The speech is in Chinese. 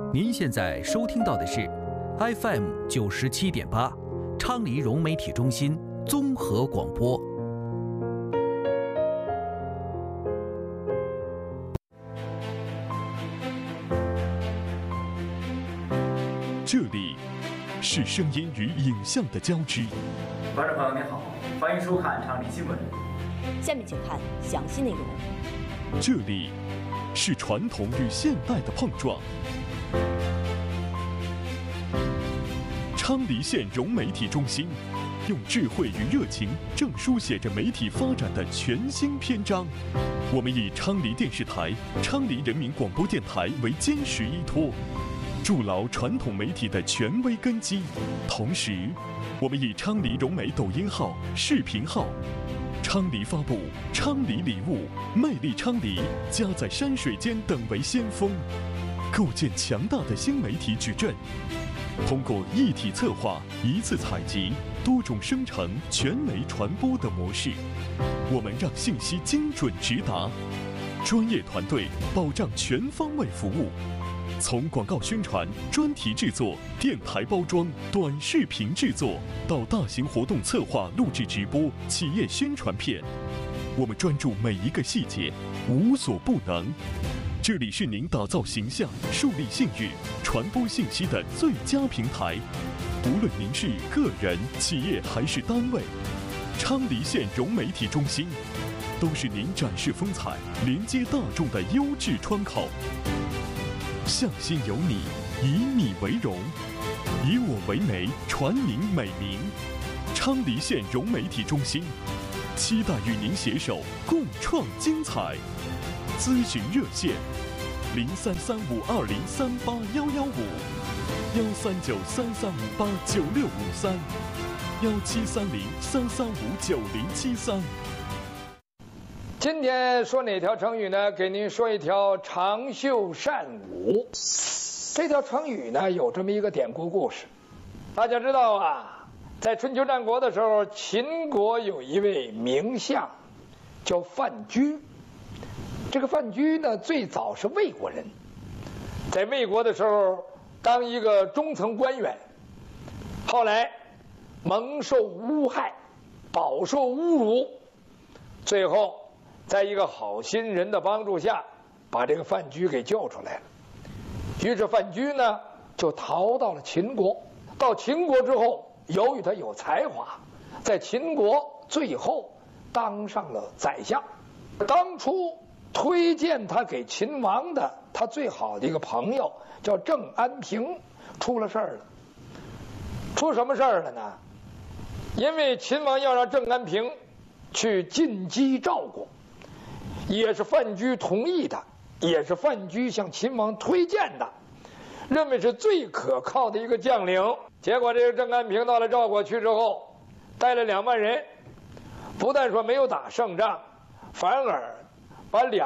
您现在收听到的是 FM 97.8，昌黎融媒体中心综合广播。 这里是声音与影像的交织。 观众朋友您好，欢迎收看昌黎新闻。 下面请看详细内容。 这里是传统与现代的碰撞。昌黎县融媒体中心用智慧与热情，正书写着媒体发展的全新篇章。我们以昌黎电视台、昌黎人民广播电台为坚实依托，筑牢传统媒体的权威根基。同时，我们以昌黎融媒抖音号、视频号、昌黎发布、昌黎礼物、魅力昌黎、家在山水间等为先锋，构建强大的新媒体矩阵。通过一体策划、一次采集、多种生成、全媒传播的模式，我们让信息精准直达，专业团队保障全方位服务。从广告宣传、专题制作、电台包装、短视频制作，到大型活动策划、录制直播、企业宣传片，我们专注每一个细节，无所不能。这里是您打造形象、树立信誉、传播信息的最佳平台。无论您是个人、企业还是单位，昌黎县融媒体中心都是您展示风采、连接大众的优质窗口。向心有你，以你为荣，以我为媒，传您美名。昌黎县融媒体中心期待与您携手共创精彩。咨询热线：033520381155，1393389653，1730-3359073。 今天说哪条成语呢？给您说一条长袖善舞。这条成语呢，有这么一个典故故事。大家知道啊，在春秋战国的时候，秦国有一位名相叫范雎。这个范雎呢，最早是魏国人，在魏国的时候当一个中层官员，后来蒙受诬害，饱受侮辱，最后在一个好心人的帮助下，把这个范雎给救出来了。于是范雎呢就逃到了秦国。到秦国之后，由于他有才华，在秦国最后当上了宰相。当初推荐他给秦王的他最好的一个朋友叫郑安平，出了事儿了。出什么事儿了呢？因为秦王要让郑安平去进击赵国，也是范雎同意的，也是范雎向秦王推荐的，认为是最可靠的一个将领。结果这个郑安平到了赵国去之后，带了2万人，不但说没有打胜仗，反而把2